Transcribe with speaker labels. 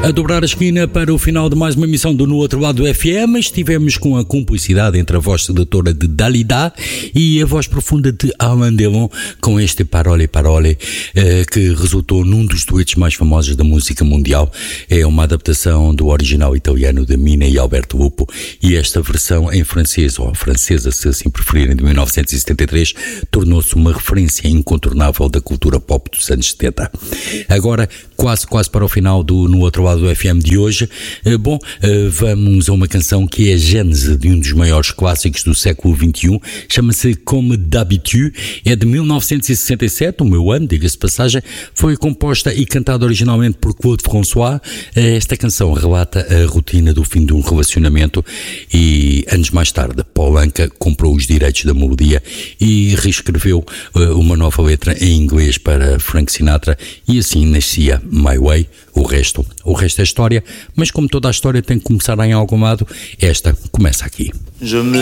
Speaker 1: A dobrar a esquina para o final de mais uma emissão do No Outro Lado do FM, estivemos com a cumplicidade entre a voz sedutora de Dalida e a voz profunda de Alain Delon com este Parole Parole, que resultou num dos duetos mais famosos da música mundial. É uma adaptação do original italiano de Mina e Alberto Lupo, e esta versão em francês, ou francesa se assim preferirem, de 1973, tornou-se uma referência incontornável da cultura pop dos anos 70. Agora, quase para o final do No Outro Lado do FM de hoje, vamos a uma canção que é a gênese de um dos maiores clássicos do século XXI, chama-se Comme d'habitude, é de 1967, o meu ano, diga-se de passagem, foi composta e cantada originalmente por Claude François. Esta canção relata a rotina do fim de um relacionamento e, anos mais tarde, Paul Anka comprou os direitos da melodia e reescreveu uma nova letra em inglês para Frank Sinatra, e assim nascia My Way. O resto é história, mas como toda a história tem que começar em algum lado, esta começa aqui.